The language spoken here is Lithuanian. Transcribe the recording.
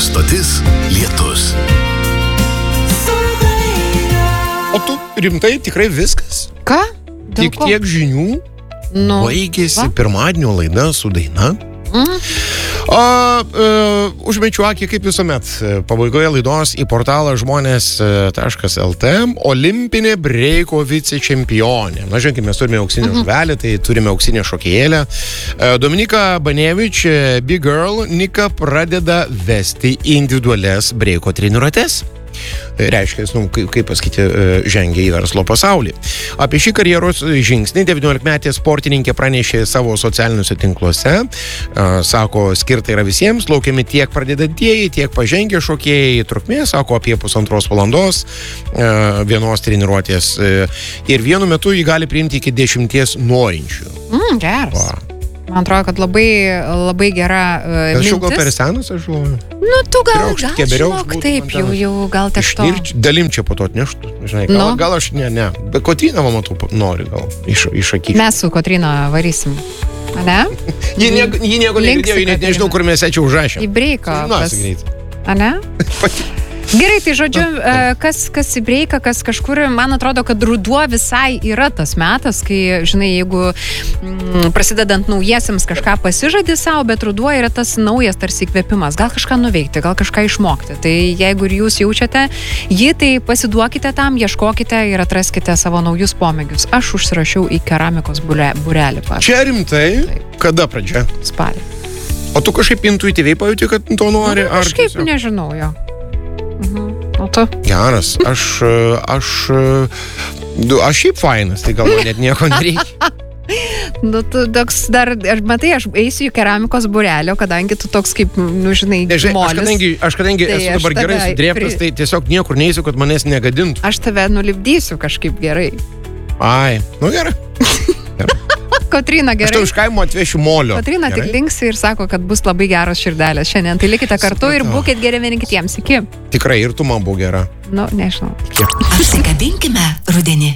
stotis Lietus. O tu rimtai tikrai viskas? Ką? Dėl Tik ko? tiek žinių? Nu, Baigėsi va. pirmadienio laida su daina. Užmečiu akį kaip visuomet. Pabaigoje laidos į portalą žmonės.lt olimpinė breiko vicečempionė. Na, žiūrėkime, mes turime auksinę žuvelę, tai turime auksinę šokėjėlę. Dominika Banevič, Big Girl, Nika pradeda vesti individualias breiko treniruotes. Reiškia, kaip pasakyti, žengia į verslo pasaulį. Apie šį karjeros žingsnį 19-metė sportininkė pranešė savo socialiniuose tinkluose. Sako, skirta yra visiems, laukiami tiek pradedantieji, tiek pažengę šokėjai. Trukmė, sako, apie 1,5 valandos vienos treniruotės. Ir vienu metu jį gali priimti iki 10 norinčių. Geras. Man atrodo, kad labai gera Aš jau mintis. gal per senas, aš žinau. Nu, tu gal Keberiaukšt žinok, būtų taip, man ten. jau gal tiek to. Dalim čia po to atneštų. Žinai, Nu. gal aš ne. Bet Kotryna, man matau, nori gal išakyti. Mes su Kotryna varysim. Ane? Ji nieko negirdėjo, ji net nežinau, kur mes čia užrašėm. Į breiką. Sužinosi greit. Ane? Gerai, tai žodžiu, kas į breiką, kas kažkur, man atrodo, kad ruduo visai yra tas metas, kai, žinai, jeigu prasidedant naujiesiams kažką pasižadi savo, bet ruduo yra tas naujas tarsi įkvėpimas, gal kažką nuveikti, gal kažką išmokti. Tai jeigu ir jūs jaučiate jį, tai pasiduokite tam, ieškokite ir atraskite savo naujus pomėgius. Aš užsirašiau į keramikos būrelį. Čia rimtai? Taip. Kada pradžia? Spalį. O tu kažkaip intuityviai pajuti, kad to nori? Ar Kažkaip tiesiog? nežinau jo. O tu? Geras. Aš šiaip fainas, tai gal man net nieko nereikia. Nu, tu toks dar, matai, aš eisiu į keramikos būrelio, kadangi tu toks kaip, žinai, Nežinai, molis. aš kadangi Tai esu aš dabar gerai tave sudrėbtas, tai tiesiog niekur neįsiu, kad manęs negadintų. Aš tave nulipdysiu kažkaip gerai. Ai, nu gerai. Kotryna Aš gerai. tau iš kaimo atvešiu molio. Kotryna tik Gerai? linksi ir sako, kad bus labai geros širdelės šiandien. Tai likite kartu ir Supratau. būkite geri vieni kitiems. Iki. Tikrai, ir tu man buvo gera. Nu, nežinau. Apsikabinkime rudenį.